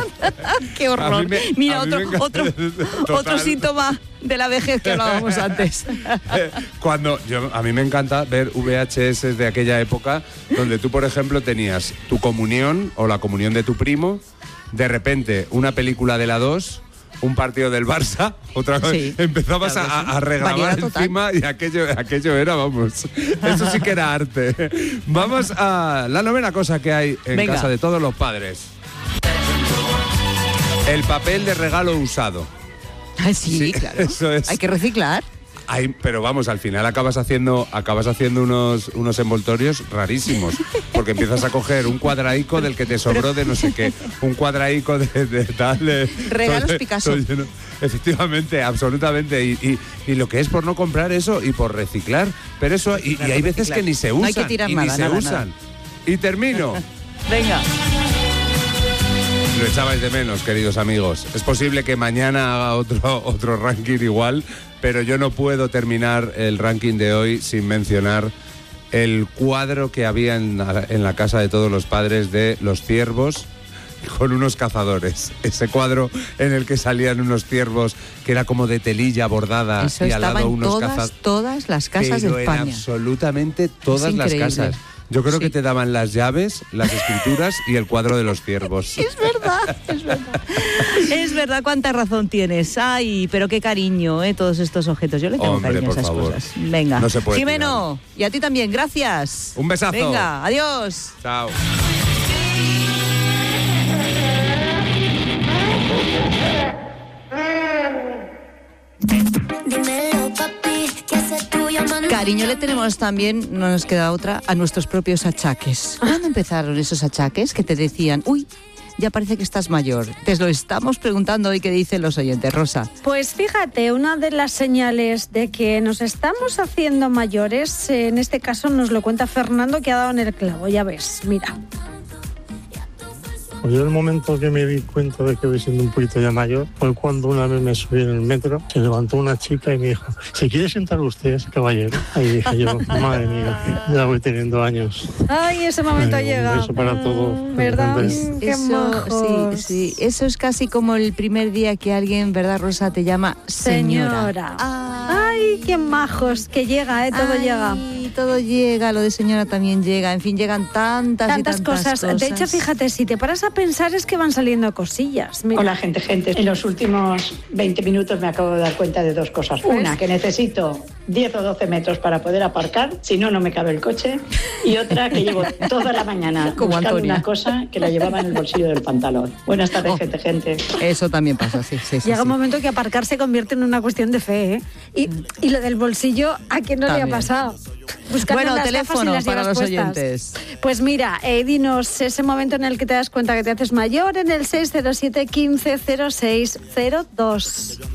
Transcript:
¡Qué horror! Mira, otro síntoma de la vejez que hablábamos antes. A mí me encanta ver VHS de aquella época donde tú, por ejemplo, tenías tu comunión o la comunión de tu primo, de repente una película de la 2, un partido del Barça, otra vez, sí, empezabas claro, a regrabar encima y aquello era, vamos, eso sí que era arte. Vamos a la novena cosa que hay en casa de todos los padres. El papel de regalo usado. Sí, claro. Eso es. Hay que reciclar. Pero vamos, al final acabas haciendo unos envoltorios rarísimos, porque empiezas a coger un cuadraico del que te sobró de no sé qué, un cuadraico de tal... Regalos Picasso. Efectivamente, absolutamente, y lo que es por no comprar eso y por reciclar, pero eso, y hay veces que ni se usan, no hay que tirar y nada, ni se nada, usan. Nada. Y termino. Venga. Lo echabais de menos, queridos amigos. Es posible que mañana haga otro ranking igual, pero yo no puedo terminar el ranking de hoy sin mencionar el cuadro que había en la casa de todos los padres de los ciervos con unos cazadores. Ese cuadro en el que salían unos ciervos que era como de telilla bordada. Eso y al lado unos cazadores. Todas las casas de España. En absolutamente todas las casas. Yo creo que te daban las llaves, las escrituras y el cuadro de los ciervos. Es verdad, es verdad. Es verdad, cuánta razón tienes. Ay, pero qué cariño, todos estos objetos. Yo le tengo cariño a esas cosas. Venga. No se puede Jimeno, y a ti también, gracias. Un besazo. Venga, adiós. Chao. Dímelo, papi, ¿qué haces tú llamando? Cariño le tenemos también, no nos queda otra, a nuestros propios achaques. ¿Cuándo empezaron esos achaques que te decían, uy, ya parece que estás mayor? Te lo estamos preguntando hoy, ¿qué dicen los oyentes, Rosa? Pues fíjate, una de las señales de que nos estamos haciendo mayores, en este caso nos lo cuenta Fernando, que ha dado en el clavo, ya ves, mira. Pues yo el momento que me di cuenta de que voy siendo un poquito ya mayor fue cuando una vez me subí en el metro, se levantó una chica y me dijo, ¿se quiere sentar usted, caballero? Ahí dije yo, madre mía, ya voy teniendo años. Ay, ese momento llega. Un beso para todos. ¿Verdad? Qué majos. Sí, eso es casi como el primer día que alguien, ¿verdad, Rosa, te llama señora? Ay, qué majos, que llega, todo llega. Todo llega, lo de señora también llega, en fin, llegan tantas cosas. De hecho, fíjate, si te paras a pensar es que van saliendo cosillas. Mira. Hola, gente. En los últimos 20 minutos me acabo de dar cuenta de dos cosas. Una, que necesito 10 o 12 metros para poder aparcar, si no, no me cabe el coche. Y otra, que llevo toda la mañana buscando una cosa que la llevaba en el bolsillo del pantalón. Buenas tardes, gente. Eso también pasa, sí. Llega un momento que aparcar se convierte en una cuestión de fe, ¿eh? Y lo del bolsillo, ¿a quién no también le ha pasado? Buscando las teléfono gafas y las para los puestas. oyentes. Pues mira, dinos ese momento en el que te das cuenta que te haces mayor en el 607 15 06 02.